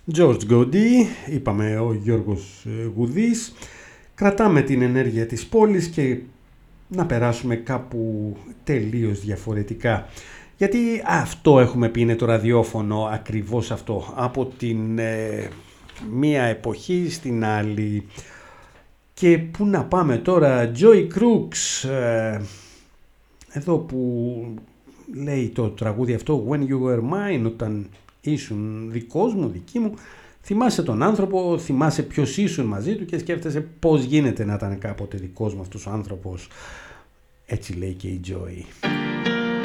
George Gaudy, είπαμε ο Γιώργος Γουδής. Κρατάμε την ενέργεια της πόλης και να περάσουμε κάπου τελείως διαφορετικά. Γιατί αυτό έχουμε πει, είναι το ραδιόφωνο, ακριβώς αυτό, από την μία εποχή στην άλλη. Και πού να πάμε τώρα, Joy Crooks, εδώ που λέει το τραγούδι αυτό, When You Were Mine, όταν ήσουν δικός μου, δική μου, θυμάσαι τον άνθρωπο, θυμάσαι ποιος ήσουν μαζί του και σκέφτεσαι πώς γίνεται να ήταν κάποτε δικός μου αυτός ο άνθρωπος. Έτσι λέει και η Joy.